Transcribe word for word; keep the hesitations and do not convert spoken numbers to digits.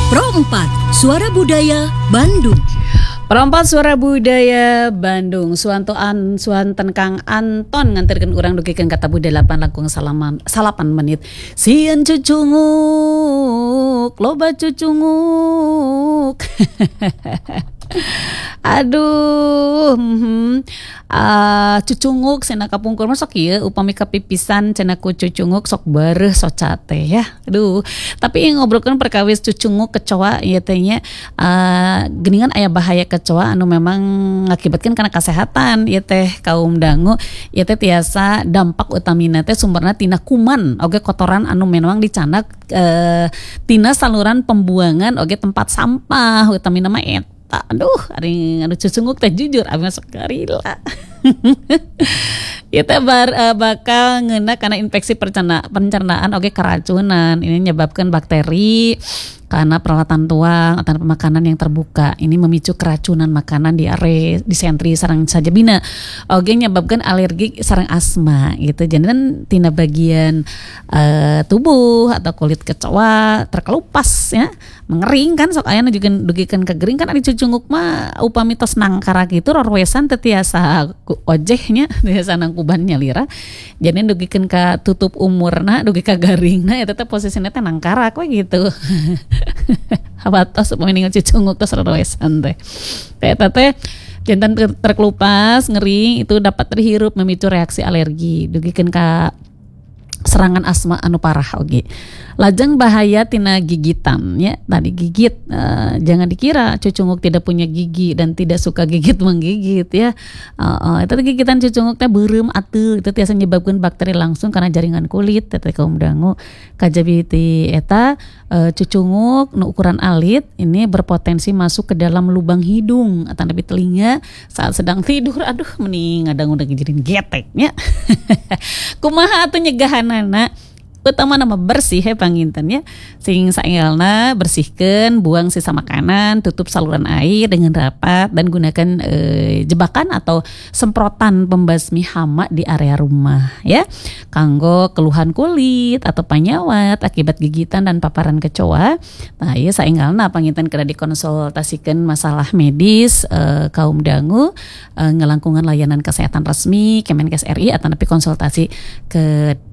Pro empat, Suara Budaya Bandung. Pro empat Suara Budaya Bandung. Suanto an suanten Kang Anton nganterkeun urang dugikeun kata budaya delapan langkung salaman salapan menit. Sieun cucunguk, loba cucunguk. Aduh, hmm, uh, cucunguk cenah kapungkur mah sok ieu upami kapipisan cenah ku cucunguk sok beureuh sok cate ya. Aduh, tapi ngobrolkeun perkawis cucunguk kecoa ieu teh nya uh, geuningan aya bahaya kecoa anu memang ngakibatkeun kana kasehatan ieu teh kaum dangu. Ieu teh tiasa dampak utamina teh sumberna tina kuman oge kotoran anu memang dicandak uh, tina saluran pembuangan oge tempat sampah utamina mah eta. Aduh, ari anu cucunguk teh jujur abi masuk karila. Ieu teh uh, bakal ngeuna kana infeksi percerna, pencernaan oge keracunan. Ini menyebabkan bakteri karena peralatan tuang atau pemakanan yang terbuka. Ini memicu keracunan makanan, diare, disentri, sareng sajabina. Oge menyebabkan alergi sareng asma gitu. Jadi kan tina bagian uh, tubuh atau kulit kecoa terkelupas ya, mengering kan sok aya nu juga dugikeun kegering kan ari cucunguk mah upami tos nangkara gitu rorwesan teu tiasa ojehnya tiasa nang kuban nyalira. Jadi dugikeun ka tutup umurna, dugi ka garingna eta teh posisina teh nangkara we gitu. Habatos upami ningali cucunguk tos rorwesan teh. Eta teh jantan terkelupas, ngering itu dapat terhirup memicu reaksi alergi, dugikeun ka serangan asma anu parah oge. Lajeng bahaya tina gigitan ya, tadi gigit uh, jangan dikira cucunguk tidak punya gigi dan tidak suka gigit menggigit ya. Uh, uh, itu gigitan cucunguk teh beureum atuh itu tiasa menyebabkan bakteri langsung karena jaringan kulit teh kaum dangu. Kajabi ti eta uh, cucunguk nu ukuran alit ini berpotensi masuk ke dalam lubang hidung atau di telinga saat sedang tidur. Aduh mending ngadang udah ngejadiin geteknya. Kumaha atuh nyegahanana? Utama nama bersih ya pangintennya, sing saengelna bersihkan, buang sisa makanan, tutup saluran air dengan rapat dan gunakan e, jebakan atau semprotan pembasmi hama di area rumah ya. Kanggo keluhan kulit atau panyawat akibat gigitan dan paparan kecoa. Nah, ieu saengelna panginten kada dikonsultasikeun masalah medis e, kaum dangu e, ngelangkungan layanan kesehatan resmi Kemenkes R I atau nepi konsultasi ke